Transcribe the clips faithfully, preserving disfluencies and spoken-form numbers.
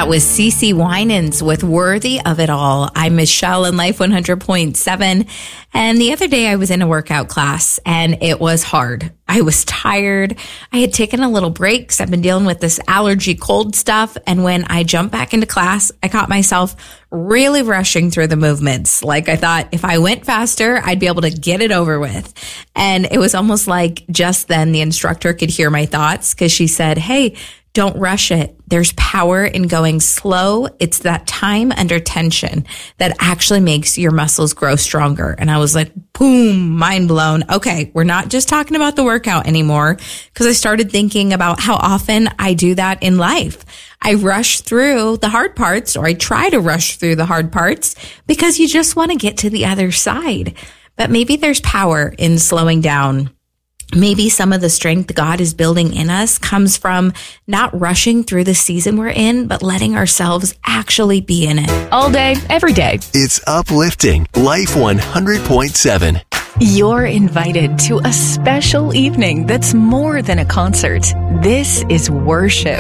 That was CeCe Winans with Worthy of It All. I'm Michelle in Life one hundred point seven. And the other day I was in a workout class and it was hard. I was tired. I had taken a little break because I've been dealing with this allergy cold stuff. And when I jumped back into class, I caught myself really rushing through the movements. Like I thought if I went faster, I'd be able to get it over with. And it was almost like just then the instructor could hear my thoughts because she said, hey, don't rush it. There's power in going slow. It's that time under tension that actually makes your muscles grow stronger. And I was like, boom, mind blown. Okay, we're not just talking about the workout anymore, because I started thinking about how often I do that in life. I rush through the hard parts, or I try to rush through the hard parts because you just want to get to the other side. But maybe there's power in slowing down. Maybe some of the strength God is building in us comes from not rushing through the season we're in, but letting ourselves actually be in it. All day, every day. It's uplifting. Life one hundred point seven. You're invited to a special evening that's more than a concert. This is worship.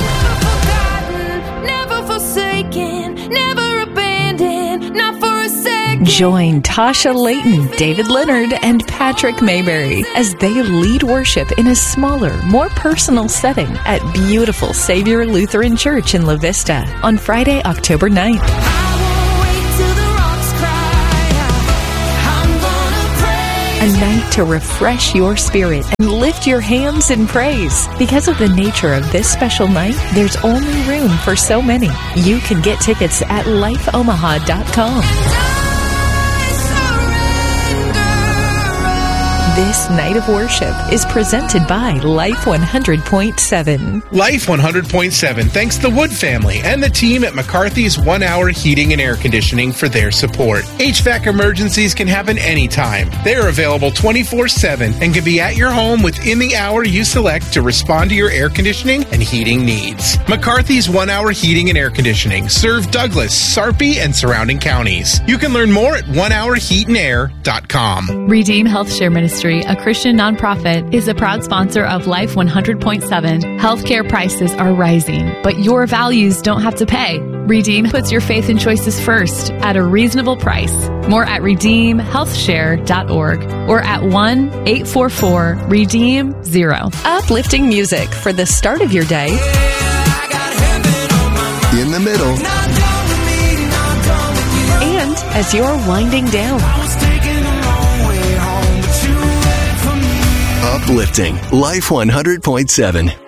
Never forsaken, never abandoned, not for a second. Join Tasha Layton, David Leonard, and Patrick Mayberry as they lead worship in a smaller, more personal setting at beautiful Savior Lutheran Church in La Vista on Friday, October ninth. I won't wait till the rocks cry. I'm gonna praise. A night to refresh your spirit and lift your hands in praise. Because of the nature of this special night, there's only room for so many. You can get tickets at life omaha dot com. This night of worship is presented by Life one hundred point seven. Life one hundred point seven thanks the Wood family and the team at McCarthy's One Hour Heating and Air Conditioning for their support. H V A C emergencies can happen anytime. They are available twenty-four seven and can be at your home within the hour you select to respond to your air conditioning and heating needs. McCarthy's One Hour Heating and Air Conditioning serve Douglas, Sarpy, and surrounding counties. You can learn more at one hour heat and air dot com. Redeem Health Share Ministry, a Christian nonprofit, is a proud sponsor of Life one hundred point seven. Healthcare prices are rising, but your values don't have to pay. Redeem puts your faith and choices first at a reasonable price. More at redeem health share dot org or at one eight four four redeem zero. Uplifting music for the start of your day. In the middle. And as you're winding down. Uplifting. Life one hundred point seven.